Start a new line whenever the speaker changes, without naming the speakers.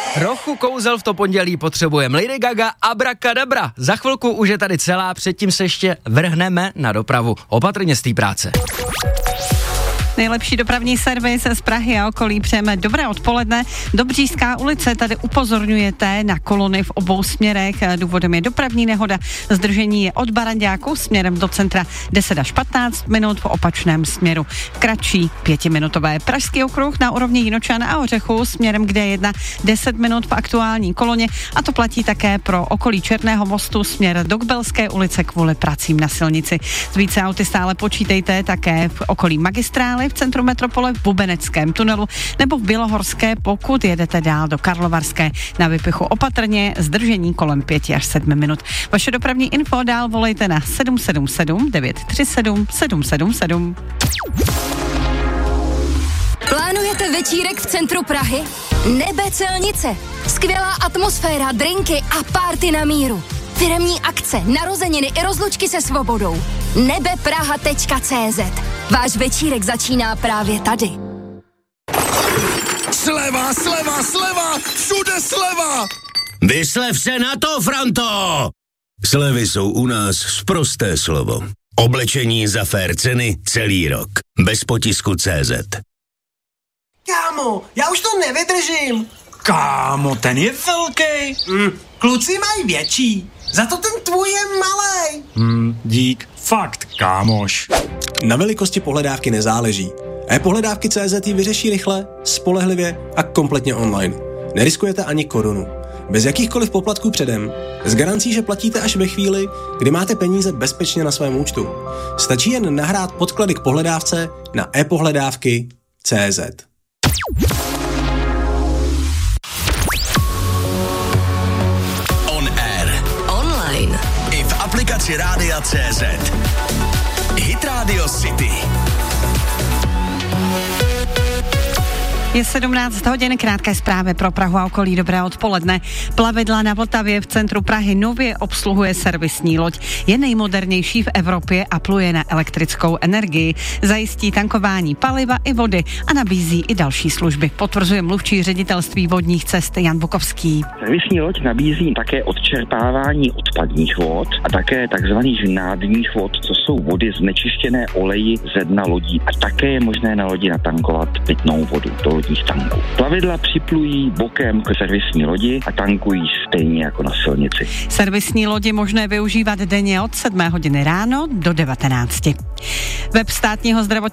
Trochu kouzel v to pondělí potřebujeme. Lady Gaga, Abracadabra. Za chvilku už je tady celá, předtím se ještě vrhneme na dopravu. Opatrně z té práce.
Nejlepší dopravní servis z Prahy a okolí přejeme dobré odpoledne. Dobřížská ulice, tady upozorňujete na kolony v obou směrech. Důvodem je dopravní nehoda. Zdržení je od Baranďáku směrem do centra 10 až 15 minut, v opačném směru kratší 5minutové. Pražský okruh na úrovni Jinočan a Ořechu směrem k D1 10 minut v aktuální koloně a to platí také pro okolí Černého mostu směr do Kbelské ulice kvůli pracím na silnici. Z více auty stále počítejte také v okolí magistrály v centru metropole, v Bubeneckém tunelu nebo v Bělohorské, pokud jedete dál do Karlovarské. Na Vypichu opatrně, zdržení kolem 5 až 7 minut. Vaše dopravní info dál volejte na 777 937 777.
Plánujete večírek v centru Prahy? Nebe Celnice. Skvělá atmosféra, drinky a party na míru. Firemní akce, narozeniny i rozlučky se svobodou. nebepraha.cz. Váš večírek začíná právě tady.
Sleva, sleva, sleva! Všude sleva!
Vyslev se na to, Franto! Slevy jsou u nás sprosté slovo. Oblečení za fér ceny celý rok. Bez potisku CZ.
Kámo, já už to nevydržím.
Kámo, ten je velký.
Kluci mají větší. Za to ten tvůj je malej.
Dík. Fakt, kámoš.
Na velikosti pohledávky nezáleží. E-pohledávky.cz ji vyřeší rychle, spolehlivě a kompletně online. Neriskujete ani korunu. Bez jakýchkoliv poplatků předem. S garancí, že platíte až ve chvíli, kdy máte peníze bezpečně na svém účtu. Stačí jen nahrát podklady k pohledávce na e-pohledávky.cz.
V aplikaci Rádia CZ. Hit Radio City.
Je 17 hodin, krátké zprávy pro Prahu a okolí. Dobré odpoledne. Plavidla na Vltavě v centru Prahy nově obsluhuje servisní loď. Je nejmodernější v Evropě a pluje na elektrickou energii. Zajistí tankování paliva i vody a nabízí i další služby. Potvrzuje mluvčí ředitelství vodních cest Jan Bukovský.
Servisní loď nabízí také odčerpávání odpadních vod a také takzvaných nádních vod, co jsou vody znečištěné oleji ze dna lodí a také je možné na lodi natankovat pitnou vodu do lodních tanků. Plavidla připlují bokem k servisní lodi a tankují stejně jako na silnici.
Servisní lodi možné využívat denně od 7 hodiny ráno do 19. Web státního zdravotního